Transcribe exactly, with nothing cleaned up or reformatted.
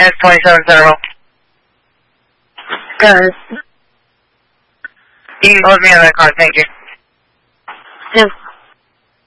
S twenty-seven Central. Good. You can close me on that card, thank you. Yes.